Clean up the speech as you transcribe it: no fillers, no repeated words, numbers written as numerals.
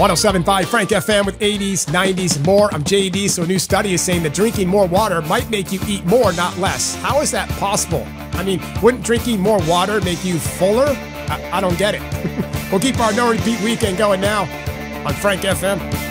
107.5 Frank FM with 80s, 90s, more. I'm JD. So a new study is saying that drinking more water might make you eat more, not less. How is that possible? I mean, wouldn't drinking more water make you fuller? I don't get it. We'll keep our no repeat weekend going now on Frank FM.